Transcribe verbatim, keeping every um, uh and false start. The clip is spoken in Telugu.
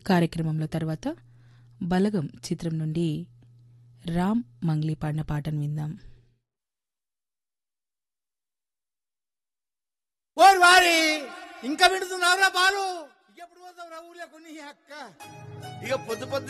కార్యక్రమంలో తర్వాత బలగం చిత్రం నుండి రామ్ మంగ్లీ పాడిన పాటను విందాం. ఓర్ వారి ఇంకా వింటున్నావురా బాలు? ఎప్పుడు పోతావు రా ఊర్లో కొన్ని అక్క? ఇక పొద్దు పొద్దు